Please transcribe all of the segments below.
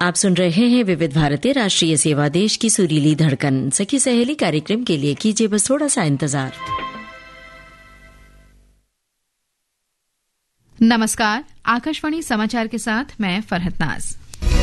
आप सुन रहे हैं विविध भारती राष्ट्रीय सेवा देश की सुरीली धड़कन। सखी सहेली कार्यक्रम के लिए कीजिए बस थोड़ा सा इंतजार। नमस्कार, आकाशवाणी समाचार के साथ मैं फरहत नाज।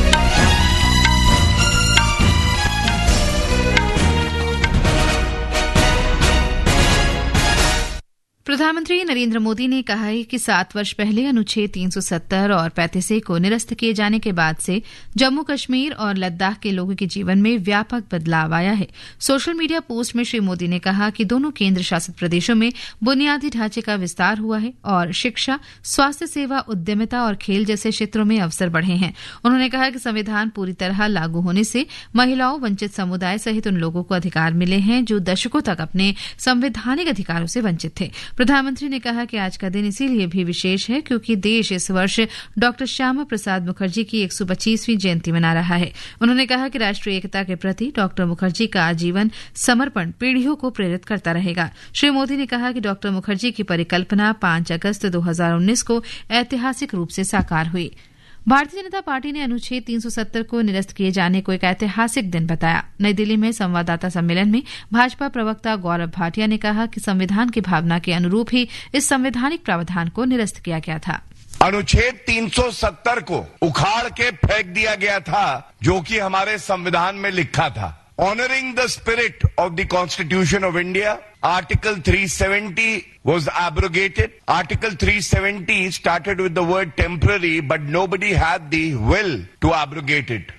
प्रधानमंत्री नरेंद्र मोदी ने कहा है कि 7 वर्ष पहले अनुच्छेद 370 और 35A को निरस्त किए जाने के बाद से जम्मू कश्मीर और लद्दाख के लोगों के जीवन में व्यापक बदलाव आया है। सोशल मीडिया पोस्ट में श्री मोदी ने कहा कि दोनों केंद्र शासित प्रदेशों में बुनियादी ढांचे का विस्तार हुआ है और शिक्षा, स्वास्थ्य सेवा, उद्यमिता और खेल जैसे क्षेत्रों में अवसर बढ़े हैं। उन्होंने कहा कि संविधान पूरी तरह लागू होने से महिलाओं, वंचित समुदाय सहित उन लोगों को अधिकार मिले हैं जो दशकों तक अपने संवैधानिक अधिकारों से वंचित थे। प्रधानमंत्री ने कहा कि आज का दिन इसीलिए भी विशेष है क्योंकि देश इस वर्ष डॉक्टर श्यामा प्रसाद मुखर्जी की 125वीं जयंती मना रहा है। उन्होंने कहा कि राष्ट्रीय एकता के प्रति डॉक्टर मुखर्जी का आजीवन समर्पण पीढ़ियों को प्रेरित करता रहेगा। श्री मोदी ने कहा कि डॉक्टर मुखर्जी की परिकल्पना 5 अगस्त 2019 को ऐतिहासिक रूप से साकार हुई। भारतीय जनता पार्टी ने अनुच्छेद 370 को निरस्त किए जाने को एक ऐतिहासिक दिन बताया। नई दिल्ली में संवाददाता सम्मेलन में भाजपा प्रवक्ता गौरव भाटिया ने कहा कि संविधान की भावना के अनुरूप ही इस संवैधानिक प्रावधान को निरस्त किया गया था। अनुच्छेद 370 को उखाड़ के फेंक दिया गया था जो कि हमारे संविधान में लिखा था। Honoring the spirit of the Constitution of India, Article 370 was abrogated. Article 370 started with the word temporary, but nobody had the will to abrogate it.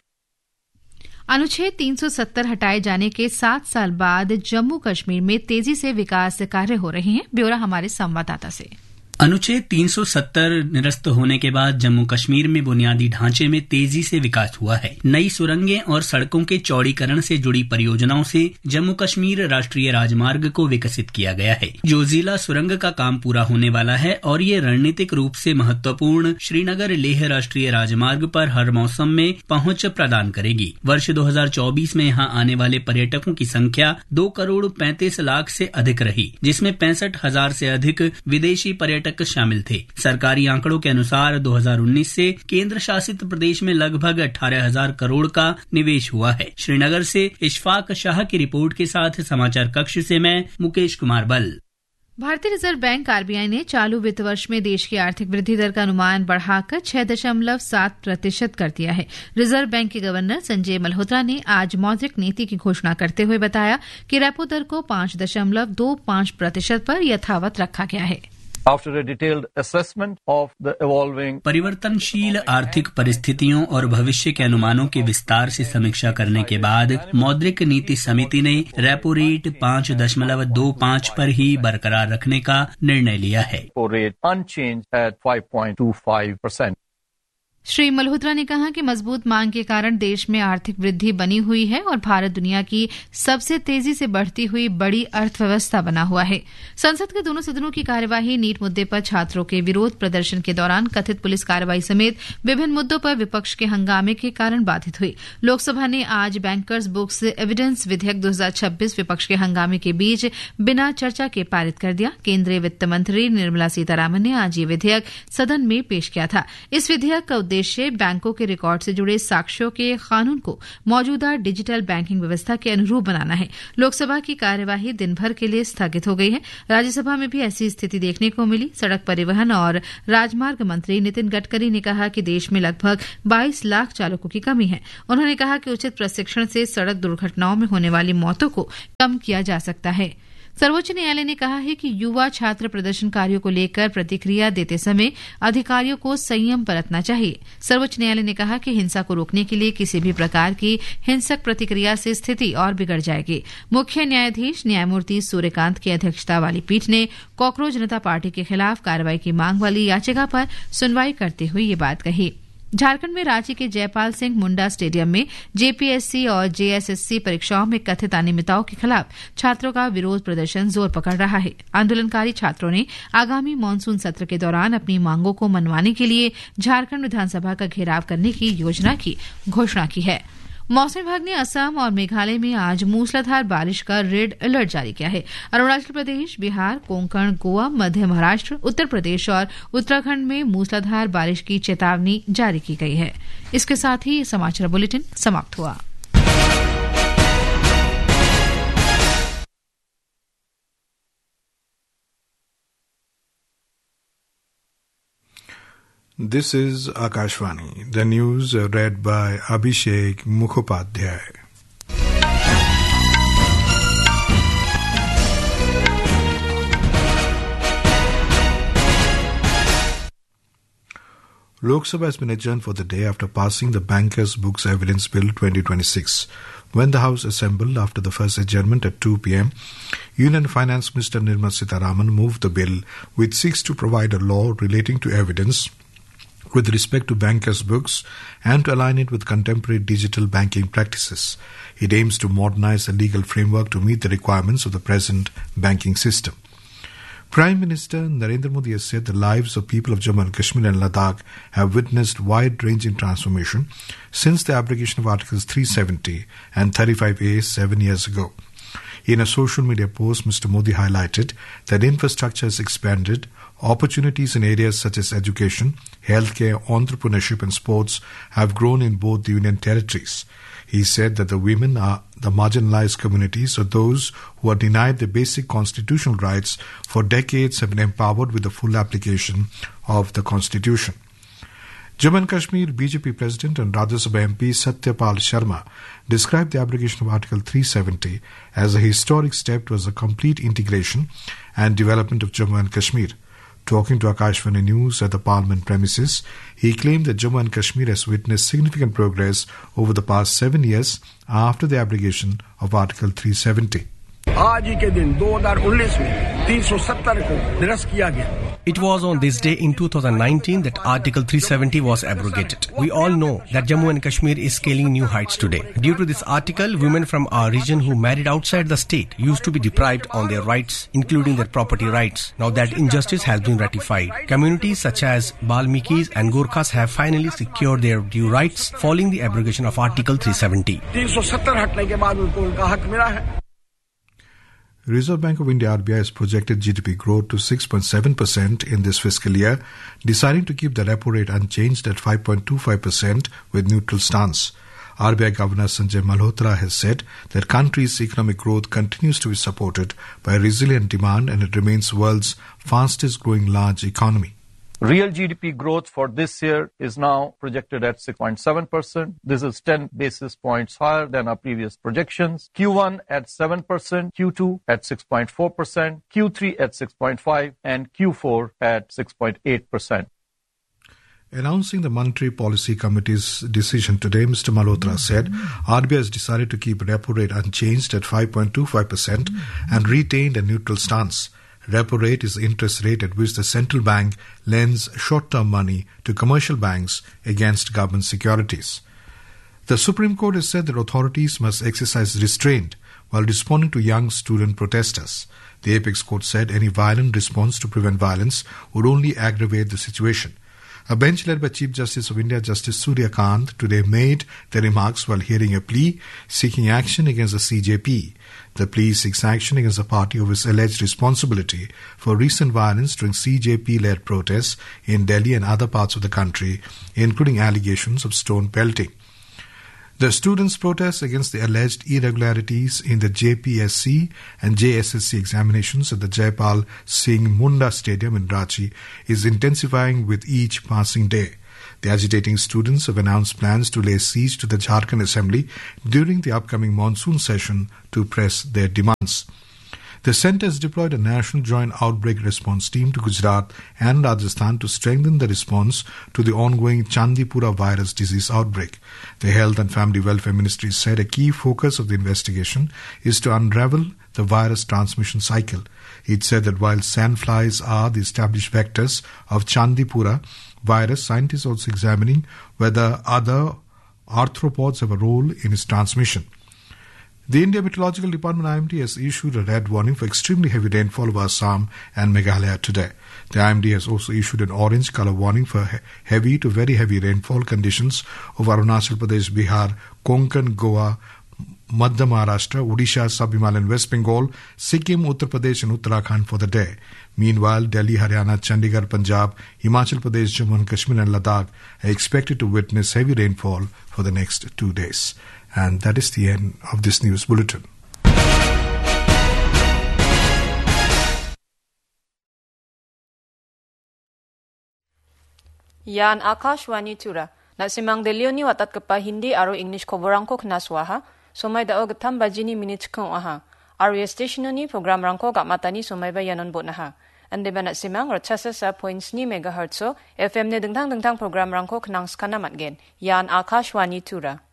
अनुच्छेद 370 हटाए जाने के 7 साल बाद जम्मू कश्मीर में तेजी से विकास कार्य हो रहे हैं। ब्यौरा हमारे संवाददाता से। अनुच्छेद 370 निरस्त होने के बाद जम्मू कश्मीर में बुनियादी ढांचे में तेजी से विकास हुआ है। नई सुरंगें और सड़कों के चौड़ीकरण से जुड़ी परियोजनाओं से जम्मू कश्मीर राष्ट्रीय राजमार्ग को विकसित किया गया है। जोजिला सुरंग का काम पूरा होने वाला है और ये रणनीतिक रूप से महत्वपूर्ण श्रीनगर लेह राष्ट्रीय राजमार्ग पर हर मौसम में पहुंच प्रदान करेगी। वर्ष 2024 में यहाँ आने वाले पर्यटकों की संख्या 2 करोड़ 35 लाख से अधिक रही, जिसमें 65,000 से अधिक विदेशी पर्यटक शामिल थे। सरकारी आंकड़ों के अनुसार 2019 से केंद्र शासित प्रदेश में लगभग 18,000 करोड़ का निवेश हुआ है। श्रीनगर से इशफाक शाह की रिपोर्ट के साथ समाचार कक्ष से मैं मुकेश कुमार बल। भारतीय रिजर्व बैंक आरबीआई ने चालू वित्त वर्ष में देश की आर्थिक वृद्धि दर का अनुमान बढ़ाकर 6.7% कर दिया है। रिजर्व बैंक के गवर्नर संजय मल्होत्रा ने आज मौद्रिक नीति की घोषणा करते हुए बताया कि रेपो दर को 5.25% पर यथावत रखा गया है। After a detailed assessment of the evolving परिवर्तनशील आर्थिक परिस्थितियों और भविष्य के अनुमानों की विस्तार से समीक्षा करने के बाद मौद्रिक नीति समिति ने रेपो रेट 5.25 पर ही बरकरार रखने का निर्णय लिया है। rate unchanged at 5.25%. Shri Malhotra ने कहा कि मजबूत मांग के कारण देश में आर्थिक वृद्धि बनी हुई है और भारत दुनिया की सबसे तेजी से बढ़ती हुई बड़ी अर्थव्यवस्था बना हुआ है। संसद के दोनों सदनों की कार्यवाही नीट मुद्दे पर छात्रों के विरोध प्रदर्शन के दौरान कथित पुलिस कार्रवाई समेत विभिन्न मुद्दों पर विपक्ष के हंगामे के कारण बाधित हुई। लोकसभा ने आज बैंकर्स बुक्स एविडेंस विधेयक 2026 विपक्ष के हंगामे के बीच बिना चर्चा के पारित कर दिया। केंद्रीय वित्त मंत्री निर्मला सीतारामन ने आज ये विधेयक सदन में पेश किया था। इस विधेयक का उद्देश्य बैंकों के रिकॉर्ड से जुड़े साक्ष्यों के कानून को मौजूदा डिजिटल बैंकिंग व्यवस्था के अनुरूप बनाना है। लोकसभा की कार्यवाही दिन भर के लिए स्थगित हो गई है। राज्यसभा में भी ऐसी स्थिति देखने को मिली। सड़क परिवहन और राजमार्ग मंत्री नितिन गडकरी ने कहा कि देश में लगभग 22 लाख चालकों की कमी है। उन्होंने कहा कि उचित प्रशिक्षण से सड़क दुर्घटनाओं में होने वाली मौतों को कम किया जा सकता है। सर्वोच्च न्यायालय ने कहा है कि युवा छात्र प्रदर्शनकारियों को लेकर प्रतिक्रिया देते समय अधिकारियों को संयम बरतना चाहिए। सर्वोच्च न्यायालय ने कहा कि हिंसा को रोकने के लिए किसी भी प्रकार की हिंसक प्रतिक्रिया से स्थिति और बिगड़ जाएगी। मुख्य न्यायाधीश न्यायमूर्ति सूर्यकांत की अध्यक्षता वाली पीठ ने कॉकरोच जनता पार्टी के खिलाफ कार्रवाई की मांग वाली याचिका पर सुनवाई करते हुए ये बात कही। झारखंड में रांची के जयपाल सिंह मुंडा स्टेडियम में जेपीएससी और जेएसएससी परीक्षाओं में कथित अनियमितताओं के खिलाफ छात्रों का विरोध प्रदर्शन जोर पकड़ रहा है। आंदोलनकारी छात्रों ने आगामी मानसून सत्र के दौरान अपनी मांगों को मनवाने के लिए झारखंड विधानसभा का घेराव करने की योजना की घोषणा की है। मौसम विभाग ने असम और मेघालय में आज मूसलाधार बारिश का रेड अलर्ट जारी किया है। अरुणाचल प्रदेश, बिहार, कोंकण, गोवा, मध्य महाराष्ट्र, उत्तर प्रदेश और उत्तराखंड में मूसलाधार बारिश की चेतावनी जारी की गई है। इसके साथ ही समाचार बुलेटिन समाप्त हुआ। This is Akashvani. The news read by Abhishek Mukhopadhyay. Lok Sabha has been adjourned for the day after passing the Bankers' Books Evidence Bill 2026. When the House assembled after the first adjournment at 2 p.m., Union Finance Minister Nirmala Sitharaman moved the bill, which seeks to provide a law relating to evidence with respect to bankers' books and to align it with contemporary digital banking practices. It aims to modernize the legal framework to meet the requirements of the present banking system. Prime Minister Narendra Modi has said the lives of people of Jammu and Kashmir and Ladakh have witnessed wide-ranging transformation since the abrogation of Articles 370 and 35A 7 years ago. In a social media post, Mr. Modi highlighted that infrastructure has expanded, opportunities in areas such as education, healthcare, entrepreneurship and sports have grown in both the Union territories. He said that the women are the marginalized communities or those who are denied the basic constitutional rights for decades have been empowered with the full application of the Constitution. Jammu and Kashmir BJP President and Rajya Sabha MP Satyapal Sharma described the abrogation of Article 370 as a historic step towards the complete integration and development of Jammu and Kashmir. Talking to Akashvani News at the Parliament premises, he claimed that Jammu and Kashmir has witnessed significant progress over the past 7 years after the abrogation of Article 370. आज ही के दिन 2019 में 370 को निरस्त किया गया। It was on this day in 2019 that Article 370 was abrogated. We all know that Jammu and Kashmir is scaling new heights today. Due to this article, women from our region who married outside the state used to be deprived on their rights, including their property rights. Now that injustice has been ratified. Communities such as Balmikis and Gorkhas have finally secured their due rights following the abrogation of Article 370. 370 हटने के बाद उनको उनका हक मिला है। Reserve Bank of India RBI has projected GDP growth to 6.7% in this fiscal year, deciding to keep the repo rate unchanged at 5.25% with neutral stance. RBI Governor Sanjay Malhotra has said that country's economic growth continues to be supported by resilient demand and it remains world's fastest growing large economy. Real GDP growth for this year is now projected at 6.7%. This is 10 basis points higher than our previous projections. Q1 at 7%, Q2 at 6.4%, Q3 at 6.5%, and Q4 at 6.8%. Announcing the Monetary Policy Committee's decision today, Mr. Malhotra said RBI has decided to keep repo rate unchanged at 5.25% and retained a neutral stance. Repo rate is the interest rate at which the central bank lends short-term money to commercial banks against government securities. The Supreme Court has said that authorities must exercise restraint while responding to young student protesters. The Apex Court said any violent response to prevent violence would only aggravate the situation. A bench led by Chief Justice of India, Justice Surya Kant, today made the remarks while hearing a plea seeking action against the CJP. The plea seeks action against the party of its alleged responsibility for recent violence during CJP-led protests in Delhi and other parts of the country, including allegations of stone pelting. The students' protest against the alleged irregularities in the JPSC and JSSC examinations at the Jaipal Singh Munda Stadium in Ranchi is intensifying with each passing day. The agitating students have announced plans to lay siege to the Jharkhand Assembly during the upcoming monsoon session to press their demands. The centre has deployed a national joint outbreak response team to Gujarat and Rajasthan to strengthen the response to the ongoing Chandipura virus disease outbreak. The Health and Family Welfare Ministry said a key focus of the investigation is to unravel the virus transmission cycle. It said that while sandflies are the established vectors of Chandipura virus, scientists are also examining whether other arthropods have a role in its transmission. The India Meteorological Department IMD has issued a red warning for extremely heavy rainfall over Assam and Meghalaya today. The IMD has also issued an orange color warning for heavy to very heavy rainfall conditions over Arunachal Pradesh, Bihar, Konkan, Goa, Madhya Maharashtra, Odisha, Sub-Himalayan West Bengal, Sikkim, Uttar Pradesh and Uttarakhand for the day. Meanwhile, Delhi, Haryana, Chandigarh, Punjab, Himachal Pradesh, Jammu and Kashmir and Ladakh are expected to witness heavy rainfall for the next 2 days. And that is the end of this news bulletin. Yan Akashwani Tura. Nasimang Delioni watat kapa Hindi aro English koborangko knaswaha. Somay dao gatam bajini minutes kong aha. Area stationani program rangko matani somay ba yanon bot naha. Ande ba nasimang ratchasa sa points ni megahertz FM ne dengtang program rangko knang skana matgen. Yan Akashwani Tura.